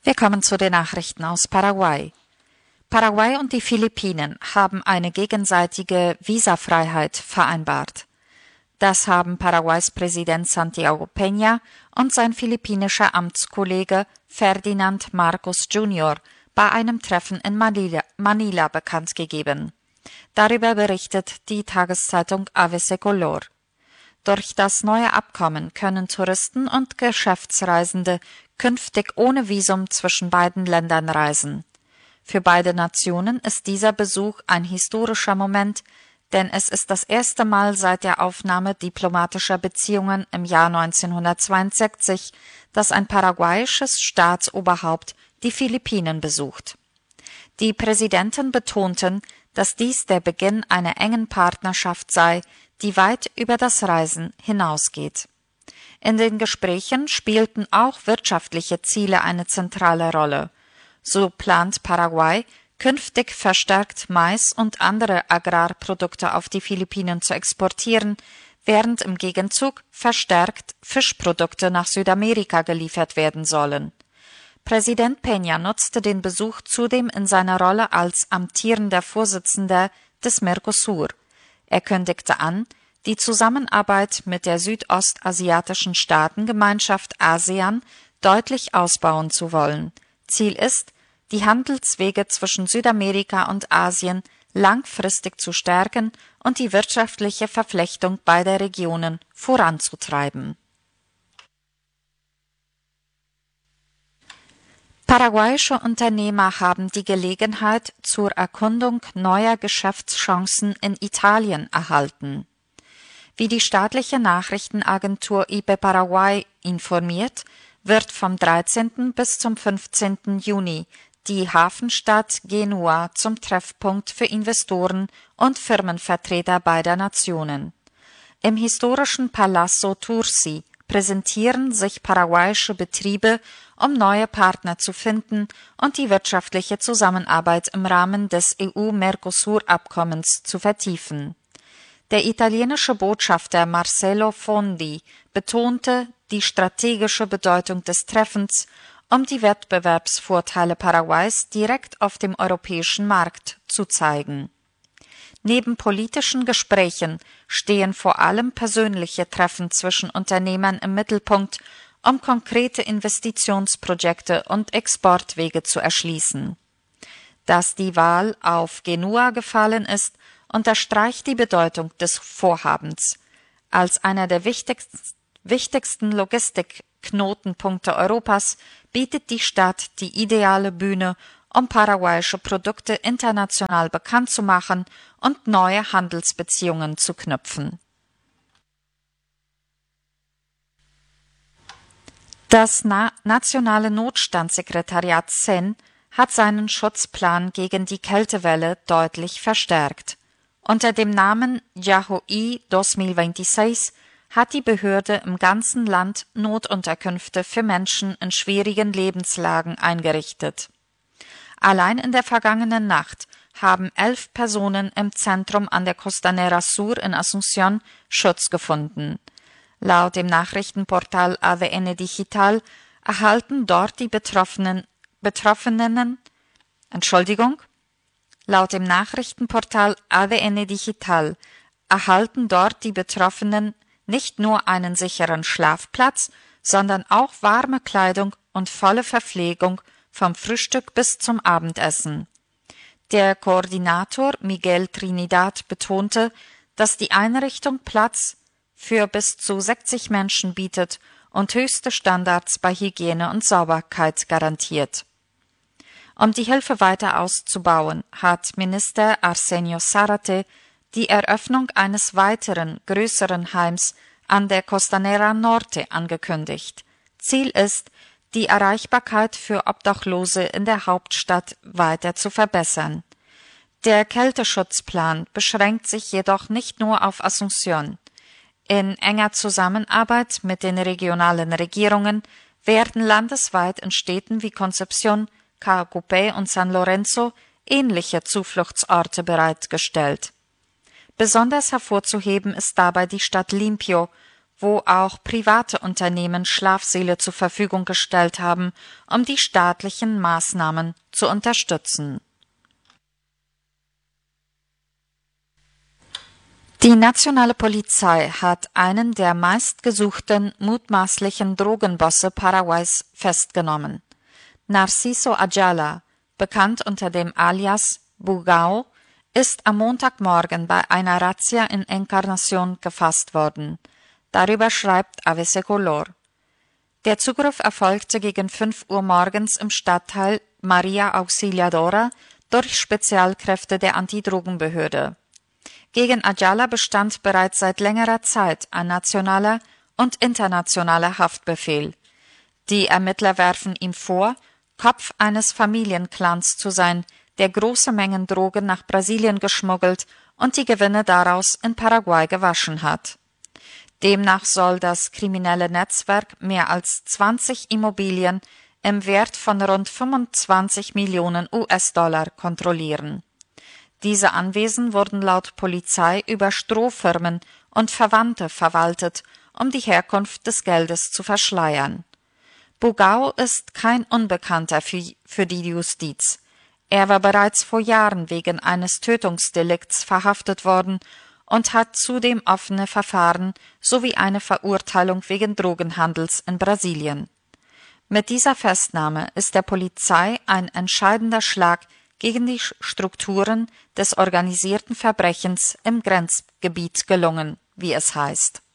Wir kommen zu den Nachrichten aus Paraguay. Paraguay und die Philippinen haben eine gegenseitige Visafreiheit vereinbart. Das haben Paraguays Präsident Santiago Peña und sein philippinischer Amtskollege Ferdinand Marcos Jr. bei einem Treffen in Manila bekannt gegeben. Darüber berichtet die Tageszeitung ABC Color. Durch das neue Abkommen können Touristen und Geschäftsreisende künftig ohne Visum zwischen beiden Ländern reisen. Für beide Nationen ist dieser Besuch ein historischer Moment, denn es ist das erste Mal seit der Aufnahme diplomatischer Beziehungen im Jahr 1962, dass ein paraguayisches Staatsoberhaupt die Philippinen besucht. Die Präsidenten betonten, dass dies der Beginn einer engen Partnerschaft sei, die weit über das Reisen hinausgeht. In den Gesprächen spielten auch wirtschaftliche Ziele eine zentrale Rolle. So plant Paraguay, künftig verstärkt Mais und andere Agrarprodukte auf die Philippinen zu exportieren, während im Gegenzug verstärkt Fischprodukte nach Südamerika geliefert werden sollen. Präsident Peña nutzte den Besuch zudem in seiner Rolle als amtierender Vorsitzender des Mercosur. Er kündigte an, die Zusammenarbeit mit der südostasiatischen Staatengemeinschaft ASEAN deutlich ausbauen zu wollen. Ziel ist, die Handelswege zwischen Südamerika und Asien langfristig zu stärken und die wirtschaftliche Verflechtung beider Regionen voranzutreiben. Paraguayische Unternehmer haben die Gelegenheit zur Erkundung neuer Geschäftschancen in Italien erhalten. Wie die staatliche Nachrichtenagentur IP Paraguay informiert, wird vom 13. bis zum 15. Juni die Hafenstadt Genua zum Treffpunkt für Investoren und Firmenvertreter beider Nationen. Im historischen Palazzo Tursi präsentieren sich paraguayische Betriebe, um neue Partner zu finden und die wirtschaftliche Zusammenarbeit im Rahmen des EU-Mercosur-Abkommens zu vertiefen. Der italienische Botschafter Marcello Fondi betonte die strategische Bedeutung des Treffens, um die Wettbewerbsvorteile Paraguays direkt auf dem europäischen Markt zu zeigen. Neben politischen Gesprächen stehen vor allem persönliche Treffen zwischen Unternehmern im Mittelpunkt, um konkrete Investitionsprojekte und Exportwege zu erschließen. Dass die Wahl auf Genua gefallen ist, unterstreicht die Bedeutung des Vorhabens. Als einer der wichtigsten Logistikknotenpunkte Europas bietet die Stadt die ideale Bühne, um paraguayische Produkte international bekannt zu machen und neue Handelsbeziehungen zu knüpfen. Das Nationale Notstandssekretariat CEN hat seinen Schutzplan gegen die Kältewelle deutlich verstärkt. Unter dem Namen Yahoy 2026 hat die Behörde im ganzen Land Notunterkünfte für Menschen in schwierigen Lebenslagen eingerichtet. Allein in der vergangenen Nacht haben 11 Personen im Zentrum an der Costanera Sur in Asunción Schutz gefunden. Laut dem Nachrichtenportal ADN Digital erhalten dort die Laut dem Nachrichtenportal ADN Digital erhalten dort die Betroffenen nicht nur einen sicheren Schlafplatz, sondern auch warme Kleidung und volle Verpflegung vom Frühstück bis zum Abendessen. Der Koordinator Miguel Trinidad betonte, dass die Einrichtung Platz für bis zu 60 Menschen bietet und höchste Standards bei Hygiene und Sauberkeit garantiert. Um die Hilfe weiter auszubauen, hat Minister Arsenio Zárate die Eröffnung eines weiteren, größeren Heims an der Costanera Norte angekündigt. Ziel ist, die Erreichbarkeit für Obdachlose in der Hauptstadt weiter zu verbessern. Der Kälteschutzplan beschränkt sich jedoch nicht nur auf Asunción. In enger Zusammenarbeit mit den regionalen Regierungen werden landesweit in Städten wie Concepción, Caacupé und San Lorenzo ähnliche Zufluchtsorte bereitgestellt. Besonders hervorzuheben ist dabei die Stadt Limpio, wo auch private Unternehmen Schlafsäle zur Verfügung gestellt haben, um die staatlichen Maßnahmen zu unterstützen. Die nationale Polizei hat einen der meistgesuchten mutmaßlichen Drogenbosse Paraguays festgenommen. Narciso Ayala, bekannt unter dem Alias Bugao, ist am Montagmorgen bei einer Razzia in Encarnación gefasst worden. Darüber schreibt ABC Color. Der Zugriff erfolgte gegen 5 Uhr morgens im Stadtteil Maria Auxiliadora durch Spezialkräfte der Antidrogenbehörde. Gegen Ayala bestand bereits seit längerer Zeit ein nationaler und internationaler Haftbefehl. Die Ermittler werfen ihm vor, Kopf eines Familienclans zu sein, der große Mengen Drogen nach Brasilien geschmuggelt und die Gewinne daraus in Paraguay gewaschen hat. Demnach soll das kriminelle Netzwerk mehr als 20 Immobilien im Wert von rund 25 Millionen US-Dollar kontrollieren. Diese Anwesen wurden laut Polizei über Strohfirmen und Verwandte verwaltet, um die Herkunft des Geldes zu verschleiern. Bugao ist kein Unbekannter für die Justiz. Er war bereits vor Jahren wegen eines Tötungsdelikts verhaftet worden und hat zudem offene Verfahren sowie eine Verurteilung wegen Drogenhandels in Brasilien. Mit dieser Festnahme ist der Polizei ein entscheidender Schlag gegen die Strukturen des organisierten Verbrechens im Grenzgebiet gelungen, wie es heißt.